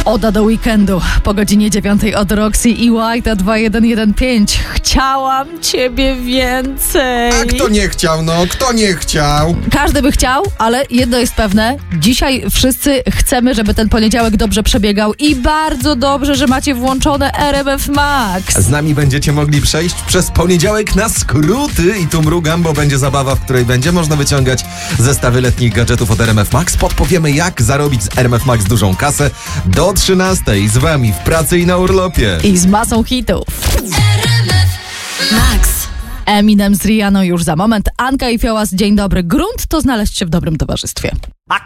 Oda do weekendu po godzinie 9 od Roxy i White'a 2115. Chciałam ciebie więcej. A kto nie chciał, no? Kto nie chciał? Każdy by chciał, ale jedno jest pewne. Dzisiaj wszyscy chcemy, żeby ten poniedziałek dobrze przebiegał i bardzo dobrze, że macie włączone RMF Max. Z nami będziecie mogli przejść przez poniedziałek na skróty i tu mrugam, bo będzie zabawa, w której będzie można wyciągać zestawy letnich gadżetów od RMF Max. Podpowiemy, jak zarobić z RMF Max dużą kasę do 13:00 z wami w pracy i na urlopie. I z masą hitów. Max. Eminem z Rihanną już za moment. Anka i Fiołas, dzień dobry. Grunt to znaleźć się w dobrym towarzystwie.